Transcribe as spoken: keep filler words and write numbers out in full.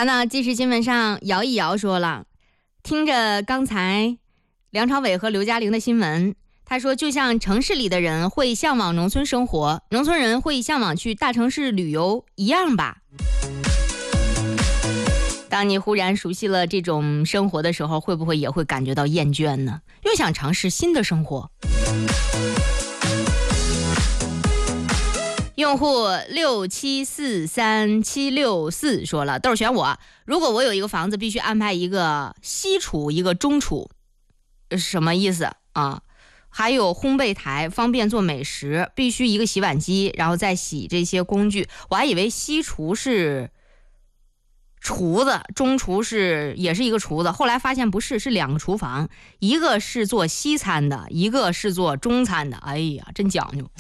看到即时新闻上摇一摇说了，听着刚才梁朝伟和刘嘉玲的新闻，他说就像城市里的人会向往农村生活，农村人会向往去大城市旅游一样吧。当你忽然熟悉了这种生活的时候，会不会也会感觉到厌倦呢？又想尝试新的生活。用户六七四三七六四说了，豆选我，如果我有一个房子，必须安排一个西厨一个中厨，什么意思啊？还有烘焙台，方便做美食，必须一个洗碗机，然后再洗这些工具。我还以为西厨是厨子，中厨是也是一个厨子，后来发现不是，是两个厨房，一个是做西餐的，一个是做中餐的。哎呀，真讲究。